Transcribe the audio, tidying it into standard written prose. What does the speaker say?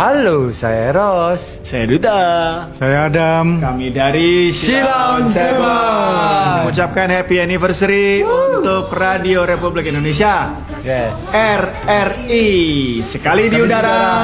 Halo, saya Ros. Saya Duta. Saya Adam. Kami dari Silang Seman. mengucapkan happy anniversary untuk Radio Republik Indonesia. Yes. RRI. Sekali di udara.